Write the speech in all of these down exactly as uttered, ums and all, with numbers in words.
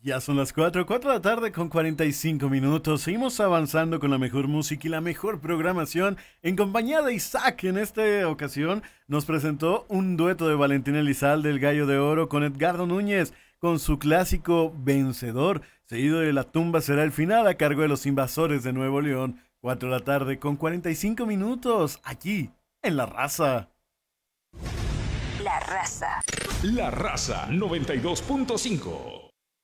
Ya son las cuatro, cuatro de la tarde con cuarenta y cinco minutos. Seguimos avanzando con la mejor música y la mejor programación en compañía de Isaac. En esta ocasión nos presentó un dueto de Valentín Elizalde, el Gallo de Oro, con Edgardo Núñez, con su clásico Vencedor. Seguido de La tumba será el final a cargo de Los Invasores de Nuevo León. cuatro de la tarde con cuarenta y cinco minutos, aquí en La Raza. La Raza. La Raza noventa y dos punto cinco.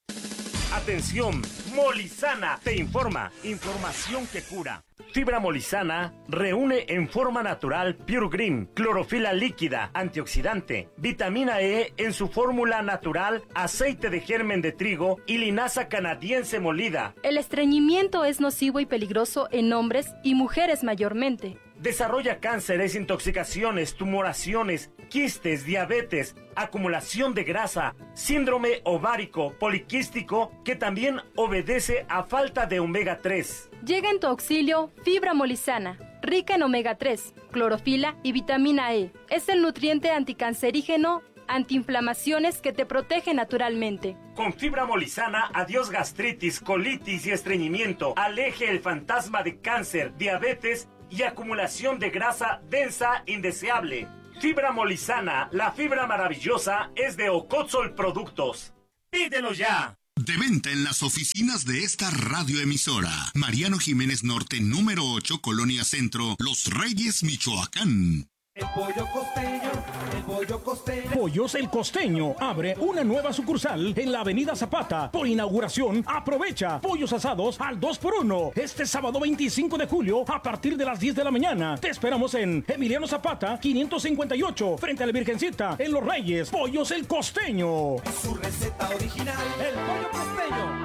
Atención, Molizana te informa, información que cura. Fibra Molizana reúne en forma natural Pure Green, clorofila líquida, antioxidante, vitamina E en su fórmula natural, aceite de germen de trigo y linaza canadiense molida. El estreñimiento es nocivo y peligroso en hombres y mujeres mayormente. Desarrolla cánceres, intoxicaciones, tumoraciones, quistes, diabetes, acumulación de grasa, síndrome ovárico poliquístico que también obedece a falta de omega tres. Llega en tu auxilio Fibra Molizana, rica en omega tres, clorofila y vitamina E. Es el nutriente anticancerígeno, antiinflamaciones que te protege naturalmente. Con Fibra Molizana, adiós gastritis, colitis y estreñimiento. Aleje el fantasma de cáncer, diabetes y acumulación de grasa densa indeseable. Fibra Molizana, la fibra maravillosa, es de Ocotzol Productos. ¡Pídelo ya! De venta en las oficinas de esta radioemisora. Mariano Jiménez Norte, número ocho, Colonia Centro, Los Reyes, Michoacán. El pollo costeño, el pollo costeño. Pollos El Costeño abre una nueva sucursal en la Avenida Zapata. Por inauguración, aprovecha pollos asados al dos por uno. Este sábado veinticinco de julio a partir de las diez de la mañana. Te esperamos en Emiliano Zapata quinientos cincuenta y ocho, frente a la Virgencita, en Los Reyes. Pollos El Costeño. Su receta original, el pollo costeño.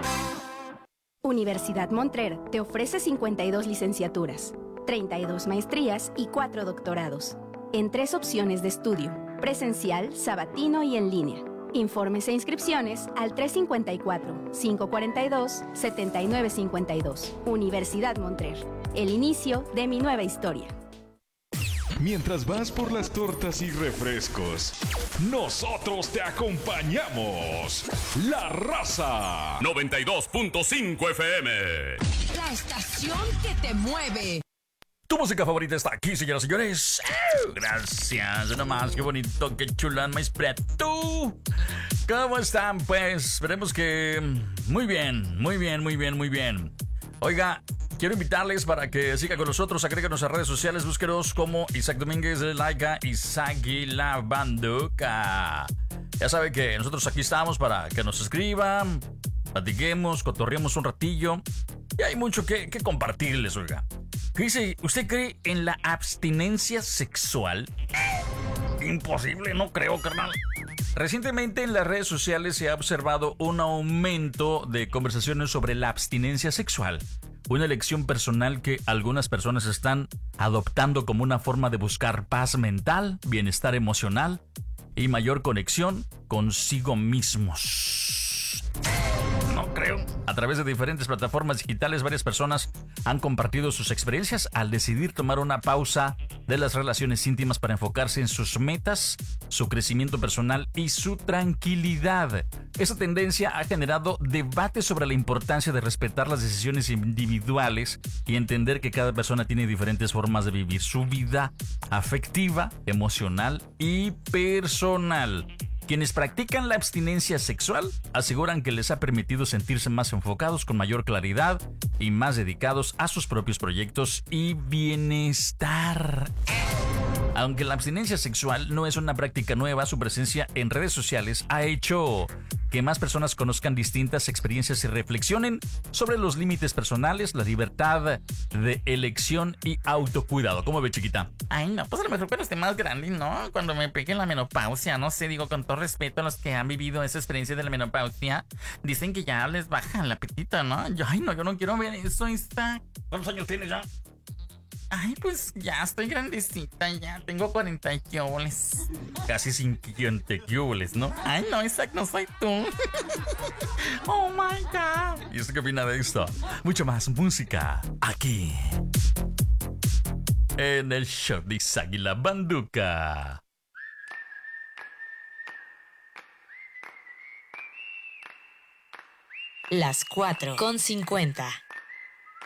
Universidad Montrer te ofrece cincuenta y dos licenciaturas, treinta y dos maestrías y cuatro doctorados, en tres opciones de estudio: presencial, sabatino y en línea. Informes e inscripciones al tres cinco cuatro, cinco cuatro dos, siete nueve cinco dos. Universidad Montrer, el inicio de mi nueva historia. Mientras vas por las tortas y refrescos, nosotros te acompañamos. La Raza noventa y dos punto cinco F M. La estación que te mueve. Tu música favorita está aquí, señoras y señores. ¡Oh! Gracias, nomás, qué bonito, qué chulán, más tú. ¿Cómo están? Pues esperemos que muy bien, muy bien, muy bien, muy bien. Oiga, quiero invitarles para que siga con nosotros, agréganos a redes sociales, búsquenos como Isaac Domínguez de Laica, Isaac y la Banduca. Ya saben que nosotros aquí estamos para que nos escriban, platiquemos, cotorreemos un ratillo. Y hay mucho que, que compartirles, oiga. ¿Qué dice? ¿Usted cree en la abstinencia sexual? Imposible, no creo, carnal. Recientemente en las redes sociales se ha observado un aumento de conversaciones sobre la abstinencia sexual, una elección personal que algunas personas están adoptando como una forma de buscar paz mental, bienestar emocional y mayor conexión consigo mismos. No creo. A través de diferentes plataformas digitales, varias personas han compartido sus experiencias al decidir tomar una pausa de las relaciones íntimas para enfocarse en sus metas, su crecimiento personal y su tranquilidad. Esta tendencia ha generado debate sobre la importancia de respetar las decisiones individuales y entender que cada persona tiene diferentes formas de vivir su vida afectiva, emocional y personal. Quienes practican la abstinencia sexual aseguran que les ha permitido sentirse más enfocados, con mayor claridad y más dedicados a sus propios proyectos y bienestar. Aunque la abstinencia sexual no es una práctica nueva, su presencia en redes sociales ha hecho que más personas conozcan distintas experiencias y reflexionen sobre los límites personales, la libertad de elección y autocuidado. ¿Cómo ve, chiquita? Ay, no, pues a lo mejor cuando esté más grande, ¿no? Cuando me pegue la menopausia, no sé, digo, con todo respeto a los que han vivido esa experiencia de la menopausia, dicen que ya les baja el apetito, ¿no? Yo, ay, no, yo no quiero ver eso, está... ¿Cuántos años tienes ya? Ay, pues ya estoy grandecita, ya tengo cuarenta y quioles. Casi cincuenta quioles, ¿no? Ay, no, Isaac, no soy tú. Oh my God. ¿Y usted qué opina de esto? Mucho más música aquí en el show de Isaac y la Banduca. Las cuatro con cincuenta.